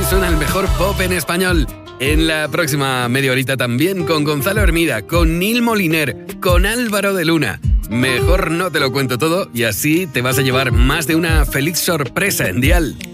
suena el mejor pop en español. En la próxima media horita también con Gonzalo Hermida, con Nil Moliner, con Álvaro de Luna. Mejor no te lo cuento todo y así te vas a llevar más de una feliz sorpresa en Dial.